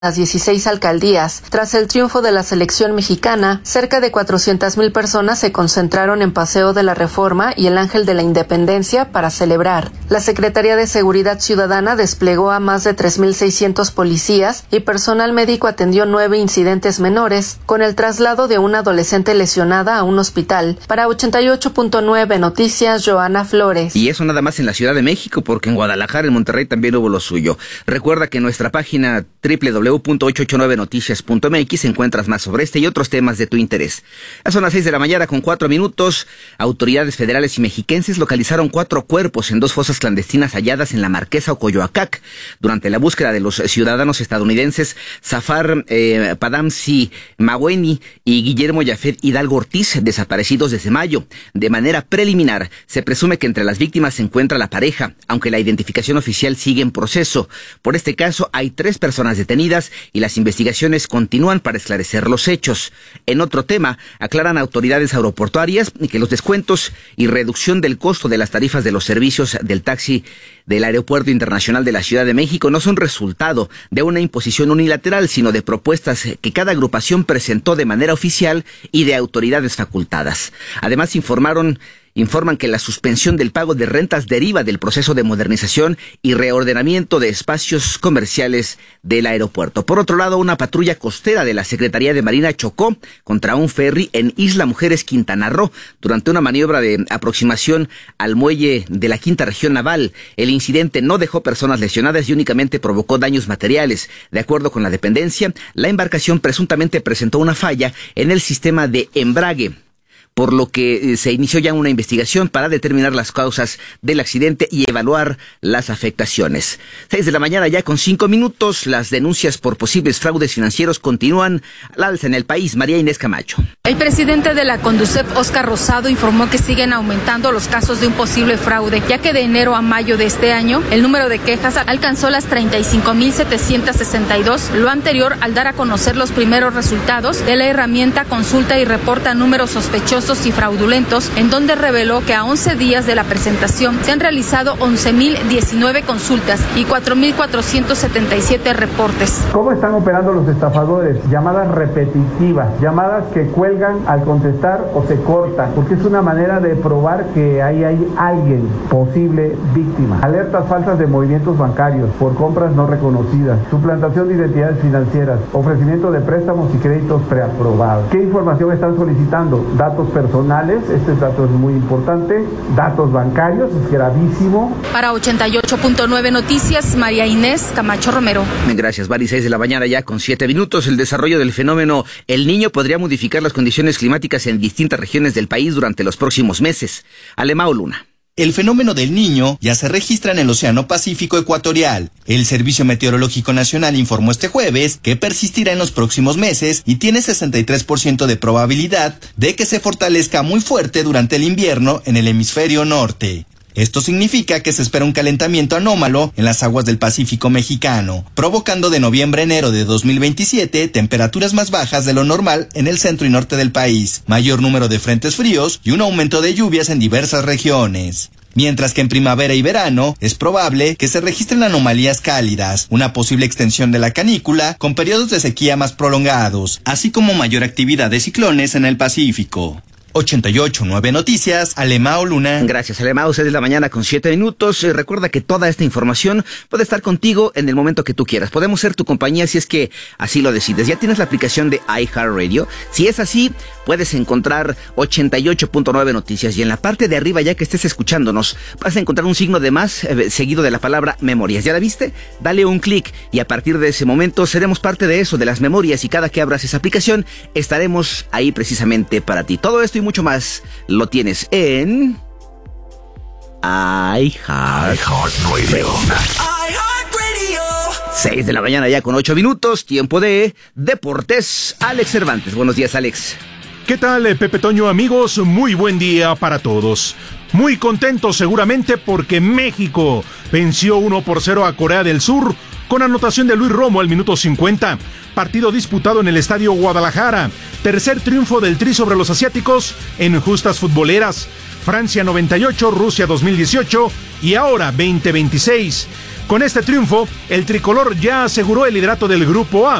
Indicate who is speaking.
Speaker 1: las 16 alcaldías. Tras el triunfo de la selección mexicana, cerca de 400,000 personas se concentraron en Paseo de la Reforma y el Ángel de la Independencia para celebrar. La Secretaría de Seguridad Ciudadana desplegó a más de 3,600 policías y personal médico atendió 9 incidentes menores, con el traslado de una adolescente lesionada a un hospital. Para 88.9 Noticias, Joana Flores.
Speaker 2: Y eso nada más en la Ciudad de México, porque en Guadalajara, en Monterrey también hubo lo suyo. Recuerda que en nuestra página www.889noticias.mx encuentras más sobre este y otros temas de tu interés. Ya son las 6 de la mañana con 4 minutos. Autoridades federales y mexiquenses localizaron 4 cuerpos en 2 fosas clandestinas halladas en la Marquesa Ocoyoacac durante la búsqueda de los ciudadanos estadounidenses Zafar Padamsi Maweni y Guillermo Yafet Hidalgo Ortiz, desaparecidos desde mayo. De manera preliminar, se presume que entre las víctimas se encuentra la pareja, aunque la identificación oficial sigue en proceso. Por este caso, hay 3 personas detenidas y las investigaciones continúan para esclarecer los hechos. En otro tema, aclaran autoridades aeroportuarias que los descuentos y reducción del costo de las tarifas de los servicios del taxi del Aeropuerto Internacional de la Ciudad de México no son resultado de una imposición unilateral, sino de propuestas que cada agrupación presentó de manera oficial y de autoridades facultadas. Además, informan que la suspensión del pago de rentas deriva del proceso de modernización y reordenamiento de espacios comerciales del aeropuerto. Por otro lado, una patrulla costera de la Secretaría de Marina chocó contra un ferry en Isla Mujeres, Quintana Roo, durante una maniobra de aproximación al muelle de la Quinta Región Naval. El incidente no dejó personas lesionadas y únicamente provocó daños materiales. De acuerdo con la dependencia, la embarcación presuntamente presentó una falla en el sistema de embrague, por lo que se inició ya una investigación para determinar las causas del accidente y evaluar las afectaciones. 6 de la mañana ya con 5 minutos, las denuncias por posibles fraudes financieros continúan al alza en el país. María Inés Camacho.
Speaker 3: El presidente de la Conducef, Óscar Rosado, informó que siguen aumentando los casos de un posible fraude, ya que de enero a mayo de este año, el número de quejas alcanzó las 35,762, lo anterior al dar a conocer los primeros resultados de la herramienta Consulta y Reporta Números Sospechosos y Fraudulentos, en donde reveló que a 11 días de la presentación se han realizado 11,019 consultas y 4,477 reportes.
Speaker 4: ¿Cómo están operando los estafadores? Llamadas repetitivas, llamadas que cuelgan al contestar o se cortan, porque es una manera de probar que ahí hay alguien posible víctima. Alertas falsas de movimientos bancarios por compras no reconocidas, suplantación de identidades financieras, ofrecimiento de préstamos y créditos preaprobados. ¿Qué información están solicitando? Datos personales, este dato es muy importante, datos bancarios, es gravísimo.
Speaker 3: Para 88.9 Noticias, María Inés Camacho Romero.
Speaker 2: Gracias, Mari. 6 de la mañana ya con 7 minutos. El desarrollo del fenómeno El Niño podría modificar las condiciones climáticas en distintas regiones del país durante los próximos meses. Alemao Luna.
Speaker 5: El fenómeno del Niño ya se registra en el Océano Pacífico ecuatorial. El Servicio Meteorológico Nacional informó este jueves que persistirá en los próximos meses y tiene 63% de probabilidad de que se fortalezca muy fuerte durante el invierno en el hemisferio norte. Esto significa que se espera un calentamiento anómalo en las aguas del Pacífico mexicano, provocando de noviembre a enero de 2027 temperaturas más bajas de lo normal en el centro y norte del país, mayor número de frentes fríos y un aumento de lluvias en diversas regiones. Mientras que en primavera y verano es probable que se registren anomalías cálidas, una posible extensión de la canícula con periodos de sequía más prolongados, así como mayor actividad de ciclones en el Pacífico. 88.9 Noticias, Alemao Luna.
Speaker 2: Gracias, Alemao. 6 de la mañana con 7 minutos. Recuerda que toda esta información puede estar contigo en el momento que tú quieras. Podemos ser tu compañía si es que así lo decides. ¿Ya tienes la aplicación de iHeartRadio? Si es así, puedes encontrar 88.9 Noticias. Y en la parte de arriba, ya que estés escuchándonos, vas a encontrar un signo de más seguido de la palabra memorias. ¿Ya la viste? Dale un clic y a partir de ese momento seremos parte de eso, de las memorias. Y cada que abras esa aplicación, estaremos ahí precisamente para ti. Todo esto y mucho más lo tienes en iHeartRadio. 6 de la mañana ya con 8 minutos, tiempo de Deportes. Alex Cervantes, buenos días, Alex.
Speaker 6: ¿Qué tal, Pepe Toño, amigos? Muy buen día para todos. Muy contentos seguramente porque México venció 1-0 a Corea del Sur con anotación de Luis Romo al minuto 50. Partido disputado en el Estadio Guadalajara. Tercer triunfo del Tri sobre los asiáticos en justas futboleras. Francia 98, Rusia 2018 y ahora 2026. Con este triunfo, el tricolor ya aseguró el liderato del Grupo A.